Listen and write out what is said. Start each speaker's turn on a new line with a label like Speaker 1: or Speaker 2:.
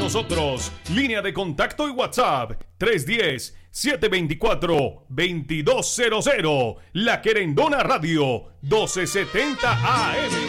Speaker 1: nosotros. Línea de contacto y WhatsApp 310-724-2200. La Querendona Radio 1270 AM.